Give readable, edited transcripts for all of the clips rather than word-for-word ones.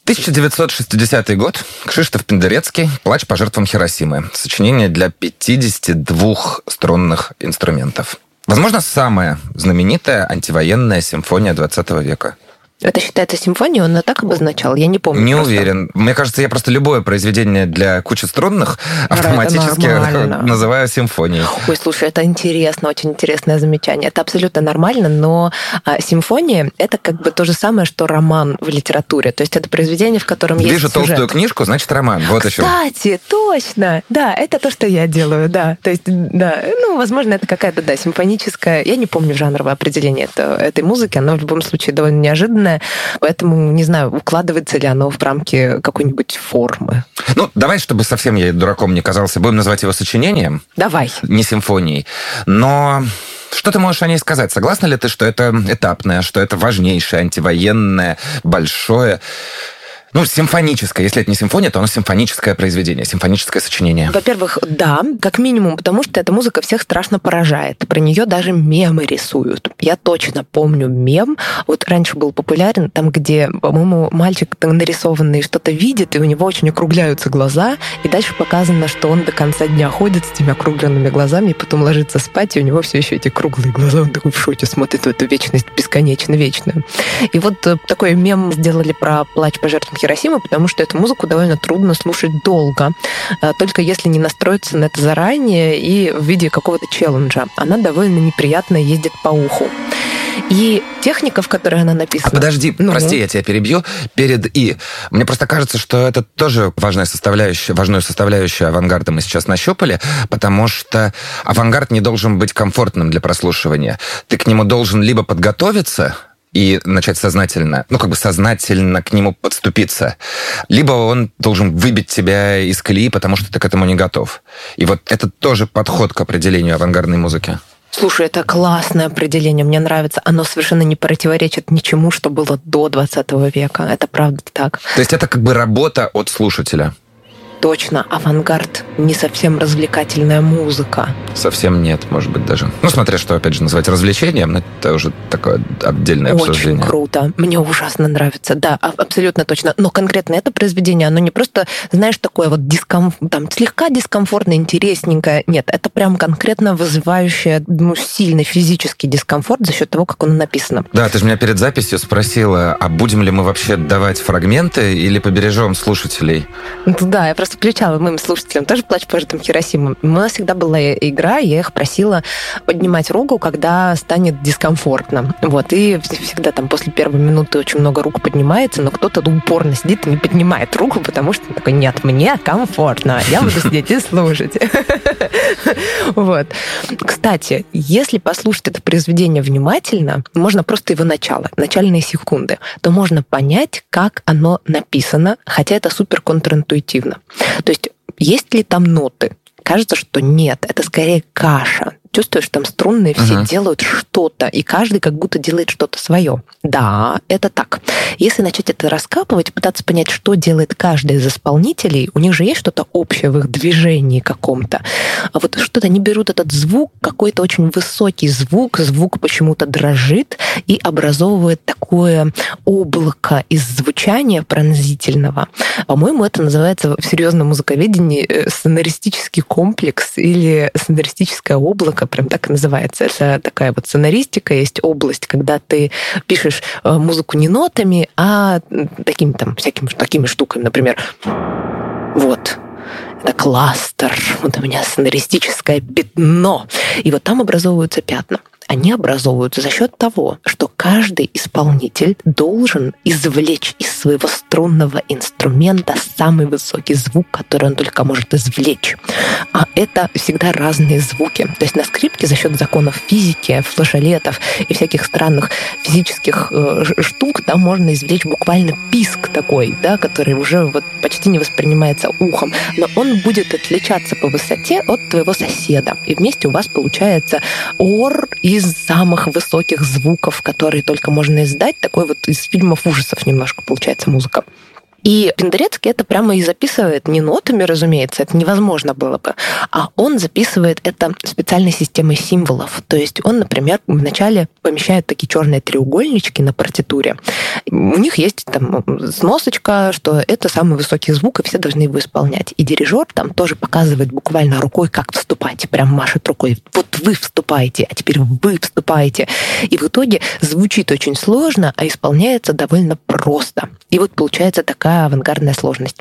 1960 год. Кшиштоф Пендерецкий. «Плач по жертвам Хиросимы». Сочинение для 52 струнных инструментов. Возможно, самая знаменитая антивоенная симфония 20 века. Это считается симфонией, он так обозначал? Я не помню. Не уверен. Мне кажется, я просто любое произведение для кучи струнных автоматически называю симфонией. Ой, слушай, это интересно, очень интересное замечание. Это абсолютно нормально, но симфония — это как бы то же самое, что роман в литературе. То есть это произведение, в котором есть Вижу сюжет. толстую книжку, значит, роман. Вот еще. Кстати, точно! Да, это то, что я делаю, да. То есть, да, возможно, это какая-то, да, симфоническая... Я не помню жанровое определение этой музыки, оно в любом случае довольно неожиданное. Поэтому, не знаю, укладывается ли оно в рамки какой-нибудь формы. Давай, чтобы совсем я дураком не казался, будем называть его сочинением. Давай. Не симфонией. Но что ты можешь о ней сказать? Согласна ли ты, что это этапное, что это важнейшее, антивоенное, большое... симфоническое. Если это не симфония, то оно симфоническое произведение, симфоническое сочинение. Во-первых, да, как минимум, потому что эта музыка всех страшно поражает. Про нее даже мемы рисуют. Я точно помню мем. Вот раньше был популярен, там, где, по-моему, мальчик нарисованный что-то видит, и у него очень округляются глаза, и дальше показано, что он до конца дня ходит с этими округленными глазами, и потом ложится спать, и у него все еще эти круглые глаза, он такой в шоке смотрит в эту вечность, бесконечно-вечную. И вот такой мем сделали про «Плач по жертвам Хиросимы», потому что эту музыку довольно трудно слушать долго, только если не настроиться на это заранее и в виде какого-то челленджа. Она довольно неприятно ездит по уху. И техника, в которой она написана... Подожди, прости, я тебя перебью. Перед «и». Мне просто кажется, что это тоже важную составляющую авангарда мы сейчас нащупали, потому что авангард не должен быть комфортным для прослушивания. Ты к нему должен либо подготовиться и начать сознательно к нему подступиться. Либо он должен выбить тебя из колеи, потому что ты к этому не готов. И вот это тоже подход к определению авангардной музыки. Слушай, это классное определение, мне нравится. Оно совершенно не противоречит ничему, что было до 20 века. Это правда так. То есть это как бы работа от слушателя. Точно, авангард не совсем развлекательная музыка. Совсем нет, может быть, даже. Смотря что, опять же, называть развлечением, но это уже такое отдельное обсуждение. Очень круто. Мне ужасно нравится. Да, абсолютно точно. Но конкретно это произведение, оно не просто, знаешь, такое вот слегка дискомфортное, интересненькое. Нет, это прям конкретно вызывающее сильный физический дискомфорт за счет того, как оно написано. Да, ты же меня перед записью спросила, а будем ли мы вообще давать фрагменты или побережем слушателей? Да, я просто включала моим слушателям тоже «Плач по жертвам Хиросимы». У нас всегда была игра, я их просила поднимать руку, когда станет дискомфортно. И всегда там после первой минуты очень много рук поднимается, но кто-то упорно сидит и не поднимает руку, потому что такой: нет, мне комфортно, я буду сидеть и слушать. Кстати, если послушать это произведение внимательно, можно просто его начальные секунды, то можно понять, как оно написано, хотя это супер контринтуитивно. То есть ли там ноты? Кажется, что нет, это скорее каша. Чувствуешь, там струнные все делают что-то, и каждый как будто делает что-то свое. Да, это так. Если начать это раскапывать, пытаться понять, что делает каждый из исполнителей, у них же есть что-то общее в их движении каком-то. А вот что-то они берут этот звук, какой-то очень высокий звук почему-то дрожит и образовывает такое облако из звучания пронзительного. По-моему, это называется в серьезном музыковедении сценаристический комплекс или сценаристическое облако, прям так и называется. Это такая вот сценаристика, есть область, когда ты пишешь музыку не нотами, а всякими такими штуками, например. Это кластер, у меня сценаристическое пятно. И там образовываются пятна. Они образовываются за счет того, что каждый исполнитель должен извлечь из своего струнного инструмента самый высокий звук, который он только может извлечь. А это всегда разные звуки. То есть на скрипке за счет законов физики, флажолетов и всяких странных физических штук там можно извлечь буквально писк такой, да, который уже почти не воспринимается ухом. Но он будет отличаться по высоте от твоего соседа. И вместе у вас получается ор из самых высоких звуков, которые только можно издать. Такой из фильмов ужасов немножко получается музыка. И Пендерецкий это прямо и записывает не нотами, разумеется, это невозможно было бы, а он записывает это специальной системой символов. То есть он, например, вначале помещает такие черные треугольнички на партитуре. У них есть там сносочка, что это самый высокий звук, и все должны его исполнять. И дирижер там тоже показывает буквально рукой, как вступать, прям машет рукой. Вот вы вступаете, а теперь вы вступаете. И в итоге звучит очень сложно, а исполняется довольно просто. И вот получается такая авангардная сложность.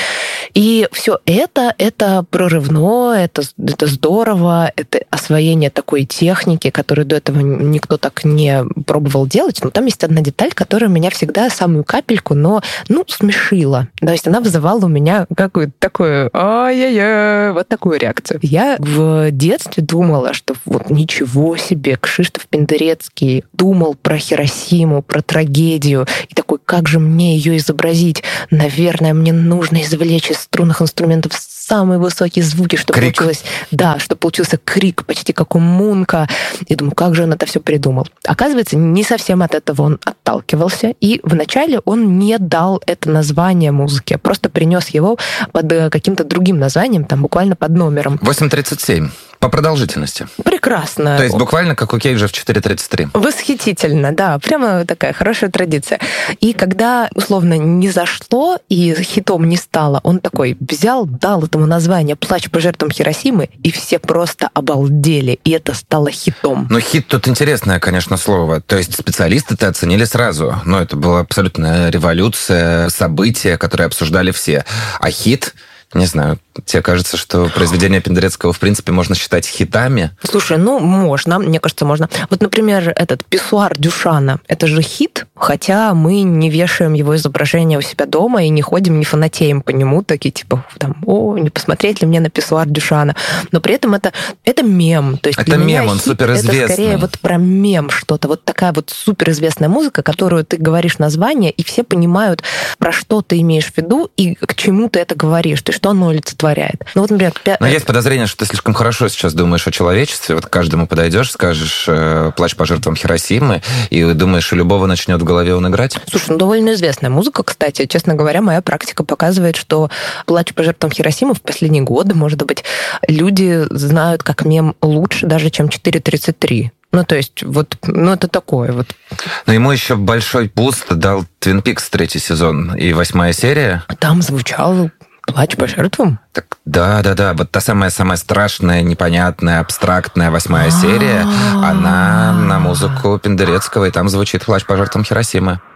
И все это прорывно, это здорово, это освоение такой техники, которую до этого никто так не пробовал делать. Но там есть одна деталь, которая меня всегда самую капельку, но, смешила. То есть она вызывала у меня какую-то такую ай-яй-яй, вот такую реакцию. Я в детстве думала, что вот ничего себе, Кшиштоф Пендерецкий думал про Хиросиму, про трагедию, и такой, как же мне ее изобразить? Наверное, мне нужно извлечь из струнных инструментов самые высокие звуки, чтобы получилось, чтобы получился крик, почти как у Мунка. И думаю, как же он это все придумал. Оказывается, не совсем от этого он отталкивался, и вначале он не дал это название музыке, просто принес его под каким-то другим названием, там буквально под номером. 8:37. По продолжительности. Прекрасно. То есть буквально как у Кейджа в 4:33. Восхитительно, да. Прямо такая хорошая традиция. И когда, условно, не зашло и хитом не стало, он такой взял, дал этому название «Плач по жертвам Хиросимы», и все просто обалдели, и это стало хитом. Но хит тут интересное, конечно, слово. То есть специалисты-то оценили сразу. Но это была абсолютная революция, событие, которое обсуждали все. А хит... Не знаю, тебе кажется, что произведения Пендерецкого, в принципе, можно считать хитами? Слушай, можно, мне кажется, можно. Вот, например, этот «Писсуар» Дюшана, это же хит, хотя мы не вешаем его изображение у себя дома и не ходим, не фанатеем по нему, такие типа, не посмотреть ли мне на «Писсуар» Дюшана. Но при этом это мем. То есть это мем, он суперизвестный. Это скорее вот про мем что-то. Вот такая вот суперизвестная музыка, которую ты говоришь название, и все понимают, про что ты имеешь в виду и к чему ты это говоришь. То есть что оно олицетворяет. Вот, например... Но есть подозрение, что ты слишком хорошо сейчас думаешь о человечестве. Вот к каждому подойдешь, скажешь «Плач по жертвам Хиросимы», и думаешь, у любого начнет в голове он играть? Слушай, довольно известная музыка, кстати. Честно говоря, моя практика показывает, что «Плач по жертвам Хиросимы» в последние годы, может быть, люди знают как мем лучше даже, чем 4:33. То есть, это такое вот. Но ему еще большой буст дал «Твин Пикс» 3-й сезон и 8-я серия. Там звучал «Плач по жертвам»? Так, да. Вот та самая страшная, непонятная, абстрактная 8-я серия, она на музыку Пендерецкого, и там звучит «Плач по жертвам Хиросимы».